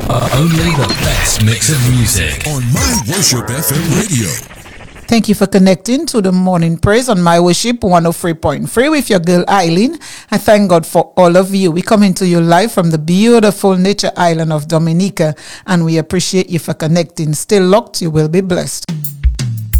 Only the best mix of music on My Worship FM radio. Thank you for connecting to the Morning Praise on My Worship 103.3 with your girl Eileen. I thank God for all of you. We coming to you live from the beautiful nature island of Dominica, and we appreciate you for connecting. Still locked, you will be blessed.